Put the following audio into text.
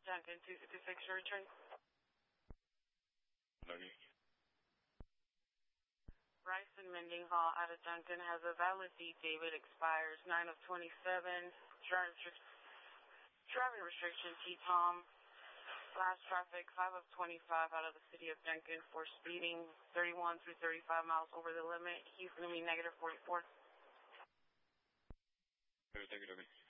Duncan 256, your return. Logan. Rice and Mending Hall out of Duncan has a valid deed. David expires 9 of 27. Driving restriction T-Tom. Last traffic 5 of 25 out of the city of Duncan for speeding 31 through 35 miles over the limit. He's going to be negative 44. Thank you, Logan.